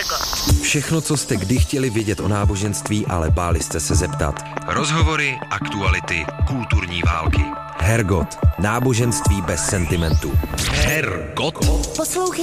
Hergot. Všechno, co jste kdy chtěli vědět o náboženství, ale báli jste se zeptat. Rozhovory, aktuality, kulturní války. Hergot. Náboženství bez sentimentu. Hergot. Poslouchej